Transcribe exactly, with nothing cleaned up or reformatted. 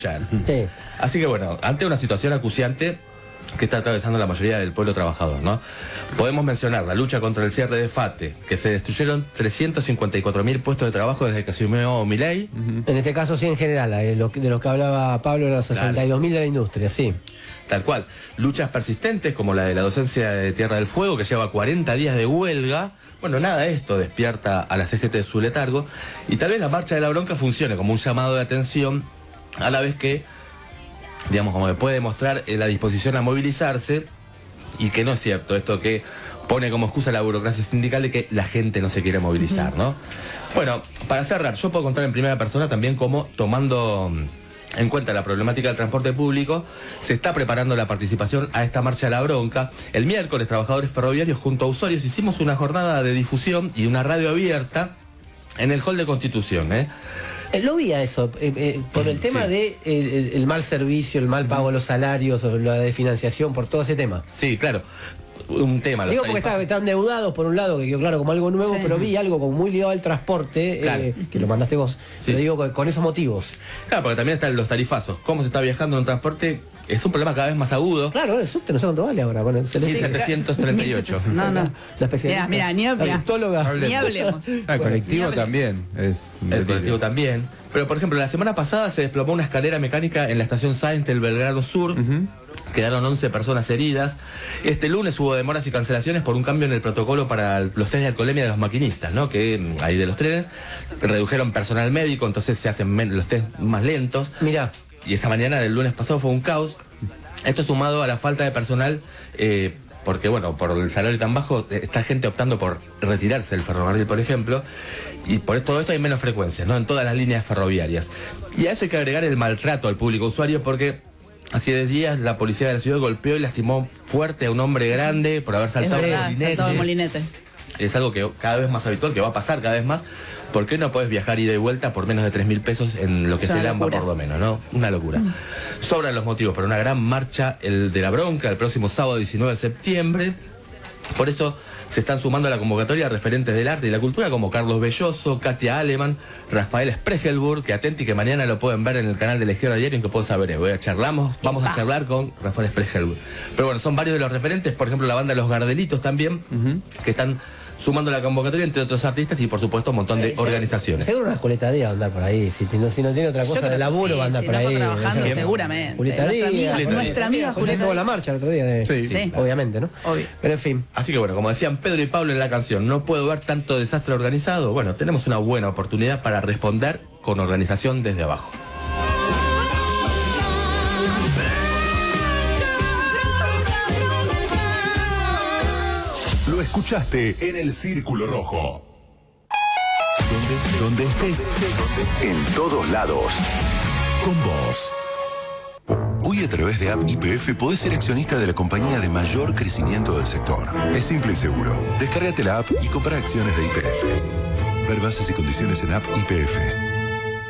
Sí. Así que bueno, ante una situación acuciante que está atravesando la mayoría del pueblo trabajador, ¿no? Podemos mencionar la lucha contra el cierre de FATE, que se destruyeron trescientos cincuenta y cuatro mil puestos de trabajo desde que asumió Milei. Uh-huh. En este caso sí, en general, eh, lo, de los que hablaba Pablo, los sesenta y dos mil de la industria, sí. Tal cual. Luchas persistentes como la de la docencia de Tierra del Fuego, que lleva cuarenta días de huelga. Bueno, nada de esto despierta a la C G T de su letargo, y tal vez la marcha de la bronca funcione como un llamado de atención, a la vez que, digamos, como que puede demostrar la disposición a movilizarse, y que no es cierto esto que pone como excusa la burocracia sindical de que la gente no se quiere movilizar, ¿no? Bueno, para cerrar, yo puedo contar en primera persona también cómo, tomando en cuenta la problemática del transporte público, se está preparando la participación a esta marcha de la bronca. El miércoles, trabajadores ferroviarios junto a usuarios hicimos una jornada de difusión y una radio abierta en el hall de Constitución, ¿eh? Eh, lo vi a eso, eh, eh, por el tema sí. de el, el, el mal servicio, el mal pago de los salarios, la de financiación, por todo ese tema. Sí, claro. Un tema. Digo porque está, están endeudados por un lado, que quedó claro como algo nuevo, sí. pero vi algo como muy ligado al transporte, claro. eh, que lo mandaste vos, sí. pero digo con, con esos motivos. Claro, porque también están los tarifazos. ¿Cómo se está viajando en transporte? Es un problema cada vez más agudo. Claro, el subte no sé cuánto vale ahora. Bueno, mil setecientos treinta y ocho. No, no. La especialista. Mira, mira, ni, la subtóloga. Ni hablemos. Ah, el colectivo bueno, también. Es el colectivo también. Pero, por ejemplo, la semana pasada se desplomó una escalera mecánica en la estación Sáenz del Belgrano Sur. Uh-huh. Quedaron once personas heridas. Este lunes hubo demoras y cancelaciones por un cambio en el protocolo para los test de alcoholemia de los maquinistas, ¿no? Que ahí de los trenes redujeron personal médico, entonces se hacen los test más lentos. Mirá. Y esa mañana del lunes pasado fue un caos. Esto sumado a la falta de personal, eh, porque bueno, por el salario tan bajo, está gente optando por retirarse del ferrocarril, por ejemplo, y por todo esto hay menos frecuencias, ¿no? En todas las líneas ferroviarias. Y a eso hay que agregar el maltrato al público usuario, porque hace diez días la policía de la ciudad golpeó y lastimó fuerte a un hombre grande por haber saltado el molinete. saltado el molinete. Es algo que cada vez más habitual, que va a pasar cada vez más. ¿Por qué no podés viajar ida y vuelta por menos de tres mil pesos en lo que se lamba por lo menos, ¿no? Una locura. Mm. Sobran los motivos para una gran marcha el de la bronca el próximo sábado diecinueve de septiembre. Por eso se están sumando a la convocatoria referentes del arte y la cultura como Carlos Belloso, Katia Aleman, Rafael Spregelburg, que atenti que mañana lo pueden ver en el canal de la Izquierda Diario, en que puedo saber, voy a charlamos, vamos a charlar con Rafael Spregelburg. Pero bueno, son varios de los referentes, por ejemplo la banda Los Gardelitos también, uh-huh. que están sumando la convocatoria, entre otros artistas, y por supuesto un montón de eh, organizaciones. Seguro una Julieta Díaz va a andar por ahí, si, no, si no tiene otra cosa de laburo, sí, va a andar si por no ahí. Trabajando, seguramente. Julieta Díaz. Nuestra amiga Julieta Díaz. La marcha el otro día, de, sí, sí. obviamente, ¿no? Obvio. Pero en fin. Así que bueno, como decían Pedro y Pablo en la canción, no puedo ver tanto desastre organizado. Bueno, tenemos una buena oportunidad para responder con organización desde abajo. Lo escuchaste en el Círculo Rojo. Donde, donde estés, en todos lados, con vos. Hoy a través de App Y P F podés ser accionista de la compañía de mayor crecimiento del sector. Es simple y seguro. Descárgate la app y compra acciones de Y P F. Ver bases y condiciones en App Y P F.